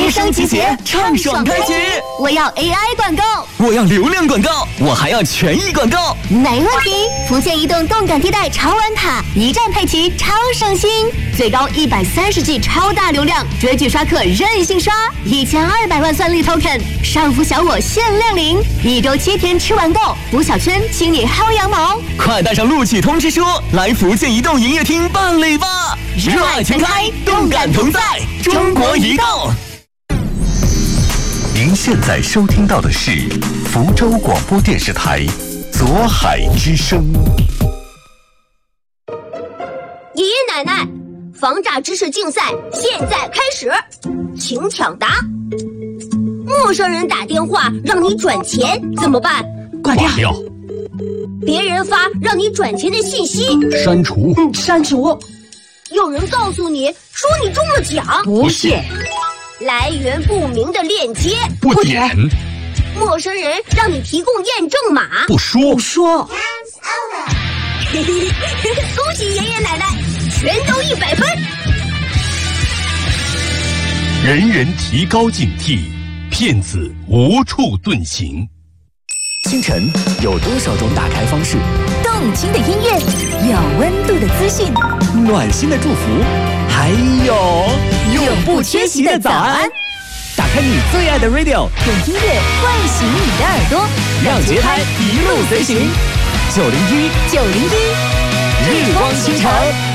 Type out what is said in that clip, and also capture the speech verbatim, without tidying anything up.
工商集结，畅爽开启。 我要 A I 广告， 我要流量广告，我还要权益广告。 没问题！福建移动动感地带超玩卡，一站配齐，超省心，最高一百三十 G 超大流量，追剧刷客任性刷，一千二百万算力 token， 上浮小我限量领，一周七天吃完够，补小圈，请你薅羊毛。 快带上录取通知书，来福建移动营业厅办理吧！热爱全开，动感同在，中国移动。 您现在收听到的是福州广播电视台左海之声。 爷爷奶奶，防诈知识竞赛现在开始，请抢答。陌生人打电话让你转钱怎么办？ 挂掉。挂掉。 别人发让你转钱的信息， 删除。 嗯，删除。有人告诉你说你中了奖， 不信。 来源不明的链接， 不点。 陌生人让你提供验证码， 不说。 不说。恭喜爷爷奶奶，全都一百分。 人人提高警惕，骗子无处遁形。 清晨有多少种打开方式？ 动听的音乐，有温度的资讯， 暖心的祝福，还有永不缺席的早安。 打开你最爱的 radio， 用音乐唤醒你的耳朵， 让节拍一路随行。九零一九零一， 日光倾城。